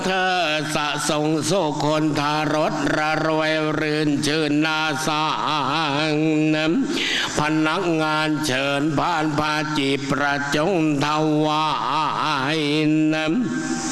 เธอสะสงโสคนทารถระรวยรื่นชื่นนาสางพนักงานเชิญผ่านพาจีประจงถวาย